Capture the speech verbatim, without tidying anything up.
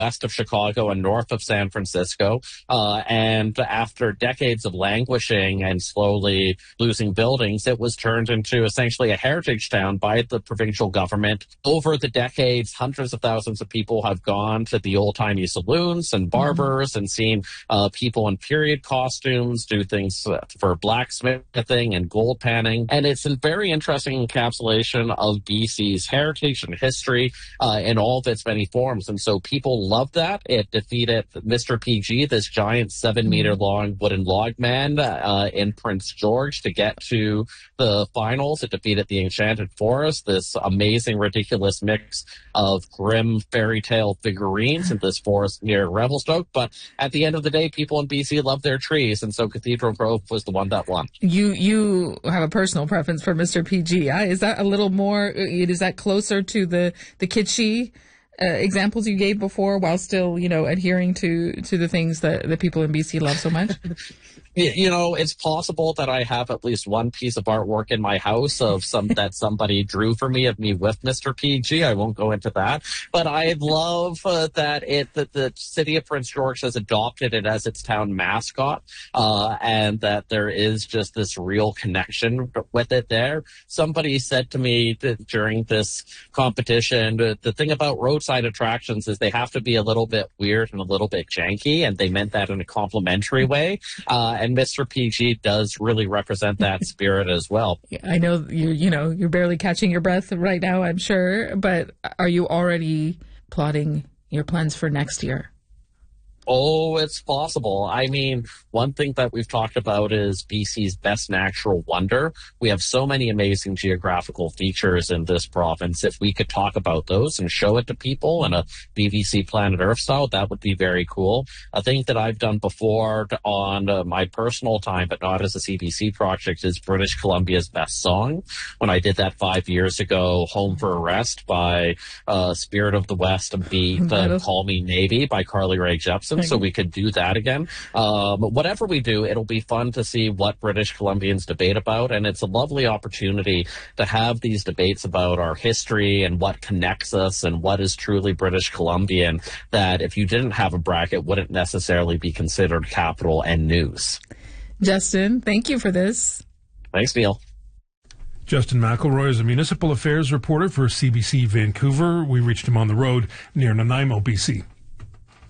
west of Chicago and north of San Francisco. Uh, and after decades of languishing and slowly losing buildings, it was turned into essentially a heritage town by the provincial government. Over the decades, hundreds of thousands of people have gone to the old-timey saloons and barbers mm-hmm. and seen uh, people in period costumes do things uh, for blacksmithing and gold panning. And it's a very interesting encapsulation of B C's heritage and history uh, in all of its many forms. And so people love that. It defeated Mister P G, this giant seven-meter-long wooden log man uh, in Prince George, to get to the finals. It defeated the Enchanted Forest, this amazing, ridiculous mix of grim fairy tale figurines in this forest near Revelstoke. But at the end of the day, people in B C love their trees, and so Cathedral Grove was the one that won. You you have a personal preference for Mister P G. Is that a little more, is that closer to the, the kitschy uh, examples you gave before, while still, you know, adhering to, to the things that the people in B C love so much? You know, it's possible that I have at least one piece of artwork in my house of some that somebody drew for me of me with Mister P G. I won't go into that, but I love uh, that it that the city of Prince George has adopted it as its town mascot, uh, and that there is just this real connection with it there. Somebody said to me that during this competition, the thing about roadside attractions is they have to be a little bit weird and a little bit janky, and they meant that in a complimentary way. Uh, And Mister P G does really represent that spirit as well. I know you you know, you're barely catching your breath right now, I'm sure, but are you already plotting your plans for next year? Oh, it's possible. I mean, one thing that we've talked about is B C's best natural wonder. We have so many amazing geographical features in this province. If we could talk about those and show it to people in a B B C Planet Earth style, that would be very cool. A thing that I've done before on uh, my personal time, but not as a C B C project, is British Columbia's best song. When I did that five years ago, Home for a Rest by uh, Spirit of the West and Beat, uh, Call Me Navy by Carly Rae Jepsen. So we could do that again. Um, whatever we do, it'll be fun to see what British Columbians debate about, and it's a lovely opportunity to have these debates about our history and what connects us and what is truly British Columbian, that if you didn't have a bracket, wouldn't necessarily be considered capital and news. Justin, thank you for this. Thanks, Neil. Justin McElroy is a municipal affairs reporter for C B C Vancouver. We reached him on the road near Nanaimo, B C.